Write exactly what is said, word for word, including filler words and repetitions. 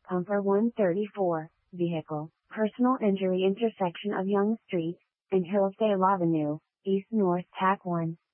Pumper one thirty-four, Vehicle, Personal Injury Intersection of Yonge Street, and Hillsdale Avenue, East North Tack one.